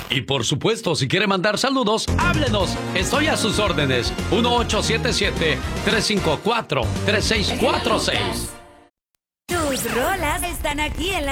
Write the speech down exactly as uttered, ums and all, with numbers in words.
Y por supuesto, si quiere mandar saludos, háblenos. Estoy a sus órdenes. uno ocho siete siete, tres cinco cuatro, tres seis cuatro seis. Tus rolas están aquí en la